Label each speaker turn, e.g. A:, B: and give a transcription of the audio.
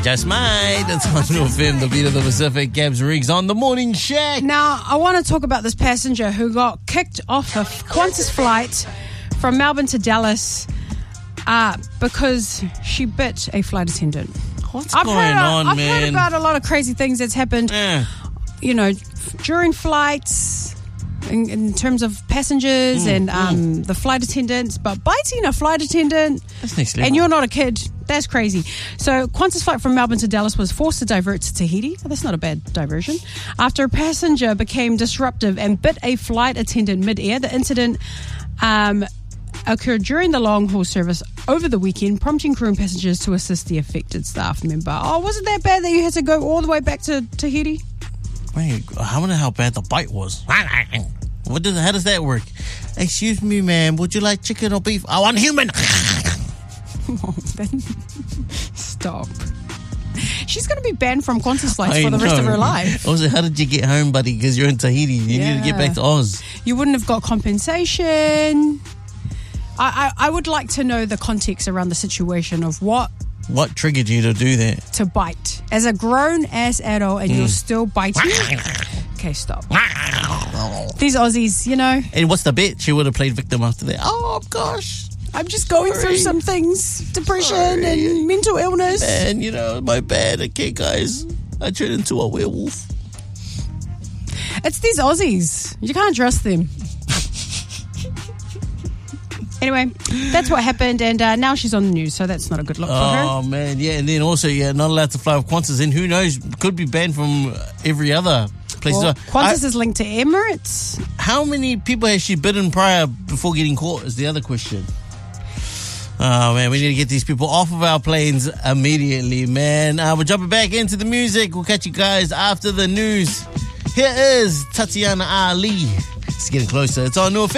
A: just might. It's on New FM, the beat of the Pacific. Gabs Riggs on the Morning Shack.
B: Now, I want to talk about this passenger who got kicked off a Qantas flight from Melbourne to Dallas because she bit a flight attendant.
A: What's going on,
B: I've
A: man?
B: heard about a lot of crazy things that's happened, during flights, in terms of passengers and the flight attendants, but biting a flight attendant,
A: That's next level.
B: and you're not a kid, that's crazy. So Qantas flight from Melbourne to Dallas was forced to divert to Tahiti. Oh, that's not a bad diversion. After a passenger became disruptive and bit a flight attendant mid-air, the incident occurred during the long-haul service over the weekend, prompting crew and passengers to assist the affected staff member. Oh, was it that bad that you had to go all the way back to Tahiti?
A: Wait, I wonder how bad the bite was. How does that work? Excuse me, ma'am, would you like chicken or beef? I want human.
B: Oh, then stop. She's going to be banned from Qantas flights for the rest of her life.
A: Also, how did you get home, buddy? Because you're in Tahiti. You need to get back to Oz.
B: You wouldn't have got compensation. I would like to know the context around the situation of what
A: triggered you to do that?
B: To bite. As a grown-ass adult and you're still biting? Okay, stop. These Aussies,
A: And what's the bet? She would have played victim after that. Oh, gosh.
B: I'm just going through some things. Depression and mental illness.
A: And, my bad. Okay, guys. I turned into a werewolf.
B: It's these Aussies. You can't trust them. Anyway, that's what happened, and now she's on the news, so that's not a good look for her.
A: Oh, man, yeah, and then also, not allowed to fly with Qantas, and who knows, could be banned from every other place.
B: Well, Qantas is linked to Emirates.
A: How many people has she bitten prior before getting caught is the other question. Oh, man, we need to get these people off of our planes immediately, man. We're jumping back into the music. We'll catch you guys after the news. Here is Tatiana Ali. It's getting closer. It's on New